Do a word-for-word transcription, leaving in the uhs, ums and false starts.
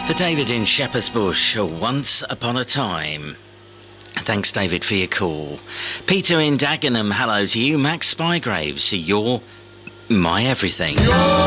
For David in Shepherd's Bush, Once Upon a Time. Thanks, David, for your call. Peter in Dagenham, hello to you. Max Spygraves, you're my everything. You're